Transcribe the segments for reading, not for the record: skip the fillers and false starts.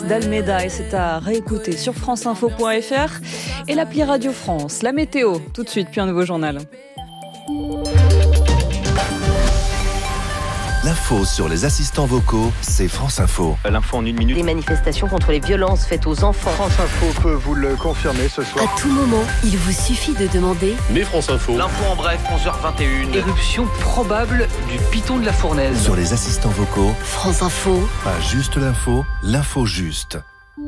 d'Almeida et c'est à réécouter sur franceinfo.fr et l'appli Radio France. La météo, tout de suite, puis un nouveau journal. L'info sur les assistants vocaux, c'est France Info. L'info en une minute. Les manifestations contre les violences faites aux enfants. France Info peut vous le confirmer ce soir. À tout moment, il vous suffit de demander. Mais France Info. L'info en bref, 11h21. Éruption probable du piton de la Fournaise. Sur les assistants vocaux, France Info. Pas juste l'info, l'info juste.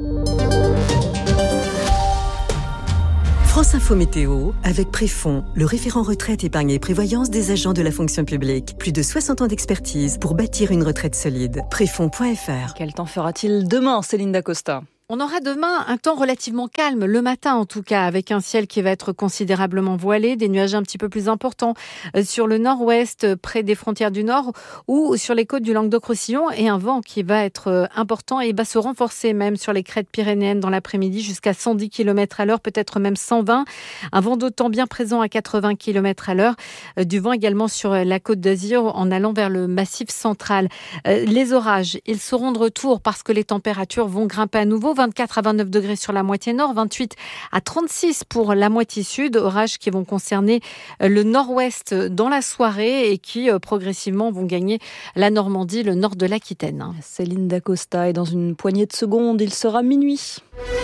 France Info Météo, avec Préfond, le référent retraite, épargne et prévoyance des agents de la fonction publique. Plus de 60 ans d'expertise pour bâtir une retraite solide. Préfond.fr. Quel temps fera-t-il demain, Céline Dacosta ? On aura demain un temps relativement calme, le matin en tout cas, avec un ciel qui va être considérablement voilé, des nuages un petit peu plus importants sur le nord-ouest, près des frontières du nord, ou sur les côtes du Languedoc-Roussillon, et un vent qui va être important et va se renforcer même sur les crêtes pyrénéennes dans l'après-midi jusqu'à 110 km à l'heure, peut-être même 120. Un vent d'autant bien présent à 80 km à l'heure. Du vent également sur la côte d'Azur en allant vers le massif central. Les orages, ils seront de retour parce que les températures vont grimper à nouveau. 24 à 29 degrés sur la moitié nord, 28 à 36 pour la moitié sud. Orages qui vont concerner le nord-ouest dans la soirée et qui progressivement vont gagner la Normandie, le nord de l'Aquitaine. Céline Dacosta, et dans une poignée de secondes, il sera minuit.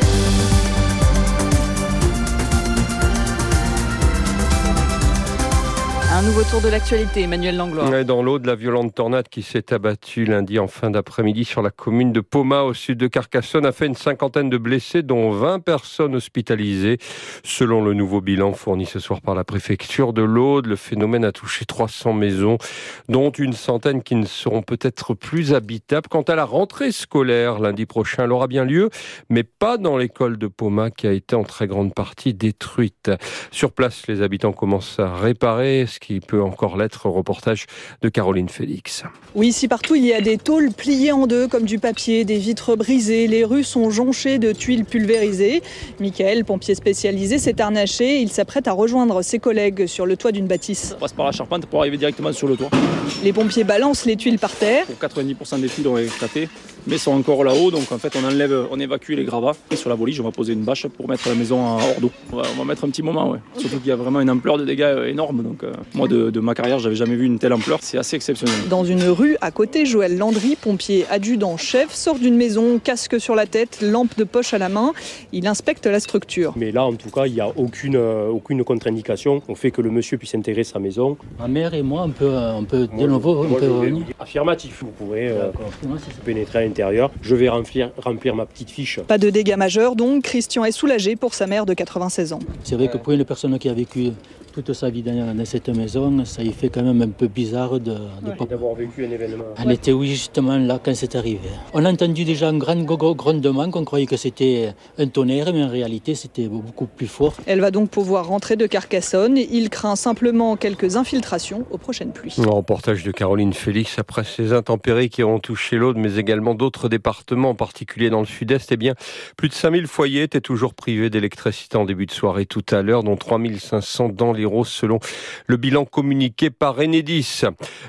Un nouveau tour de l'actualité, Emmanuel Langlois. Dans l'Aude, la violente tornade qui s'est abattue lundi en fin d'après-midi sur la commune de Poma, au sud de Carcassonne, a fait une cinquantaine de blessés, dont 20 personnes hospitalisées. Selon le nouveau bilan fourni ce soir par la préfecture de l'Aude, le phénomène a touché 300 maisons, dont une centaine qui ne seront peut-être plus habitables. Quant à la rentrée scolaire, lundi prochain, elle aura bien lieu, mais pas dans l'école de Poma, qui a été en très grande partie détruite. Sur place, les habitants commencent à réparer ce qui peut encore l'être. Reportage de Caroline Félix. Oui, ici partout il y a des tôles pliées en deux comme du papier, des vitres brisées, les rues sont jonchées de tuiles pulvérisées. Michael, pompier spécialisé, s'est harnaché, il s'apprête à rejoindre ses collègues sur le toit d'une bâtisse. On passe par la charpente pour arriver directement sur le toit. Les pompiers balancent les tuiles par terre. Pour 90% des tuiles ont éclaté, mais sont encore là-haut, donc en fait on évacue les gravats. Et sur la volige, on va poser une bâche pour mettre la maison hors d'eau. On va mettre un petit moment, ouais. Surtout qu'il y a vraiment une ampleur de dégâts énorme, donc moi de ma carrière, j'avais jamais vu une telle ampleur, c'est assez exceptionnel. Dans une rue à côté, Joël Landry, pompier adjudant-chef, sort d'une maison, casque sur la tête, lampe de poche à la main. Il inspecte la structure. Mais là, en tout cas, il n'y a aucune contre-indication au fait que le monsieur puisse intégrer sa maison. Ma mère et moi, on peut de nouveau revenir. Affirmatif, vous pourrez pénétrer à l'intérieur. Je vais remplir ma petite fiche. Pas de dégâts majeurs donc, Christian est soulagé pour sa mère de 96 ans. C'est vrai que pour une personne qui a vécu toute sa vie dans cette maison, ça y fait quand même un peu bizarre d'avoir vécu un événement. Elle était justement là quand c'est arrivé. On a entendu déjà un grand grondement qu'on croyait que c'était un tonnerre, mais en réalité c'était beaucoup plus fort. Elle va donc pouvoir rentrer de Carcassonne. Il craint simplement quelques infiltrations aux prochaines pluies. Un reportage de Caroline Félix. Après ces intempéries qui ont touché l'Aude, mais également d'autres départements, en particulier dans le sud-est, plus de 5000 foyers étaient toujours privés d'électricité en début de soirée tout à l'heure, dont 3500 dans les selon le bilan communiqué par Enedis.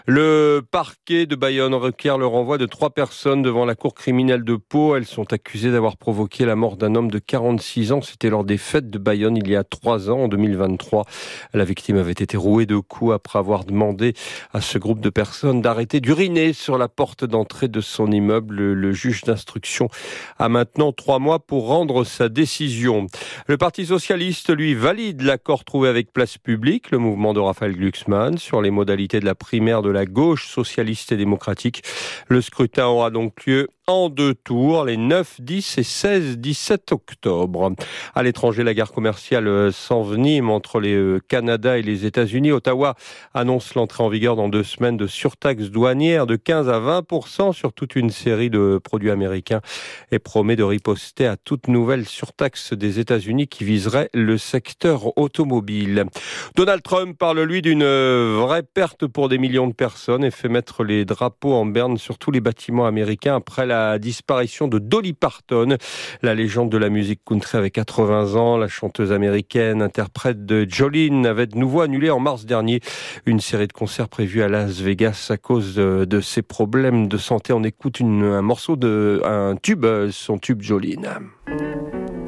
Le parquet de Bayonne requiert le renvoi de 3 personnes devant la cour criminelle de Pau. Elles sont accusées d'avoir provoqué la mort d'un homme de 46 ans. C'était lors des fêtes de Bayonne il y a 3 ans, en 2023. La victime avait été rouée de coups après avoir demandé à ce groupe de personnes d'arrêter d'uriner sur la porte d'entrée de son immeuble. Le juge d'instruction a maintenant 3 mois pour rendre sa décision. Le Parti socialiste, lui, valide l'accord trouvé avec Place Publique, le mouvement de Raphaël Glucksmann, sur les modalités de la primaire de la gauche socialiste et démocratique. Le scrutin aura donc lieu en 2 tours, les 9, 10 et 16-17 octobre. À l'étranger, la guerre commerciale s'envenime entre les Canada et les États-Unis. Ottawa annonce l'entrée en vigueur dans 2 semaines de surtaxes douanières de 15 à 20% sur toute une série de produits américains et promet de riposter à toute nouvelle surtaxe des États-Unis qui viserait le secteur automobile. Donald Trump parle, lui, d'une vraie perte pour des millions de personnes et fait mettre les drapeaux en berne sur tous les bâtiments américains après la la disparition de Dolly Parton. La légende de la musique country avait 80 ans. La chanteuse américaine, interprète de Jolene, avait de nouveau annulé en mars dernier une série de concerts prévus à Las Vegas à cause de ses problèmes de santé. On écoute un morceau un tube, son tube Jolene.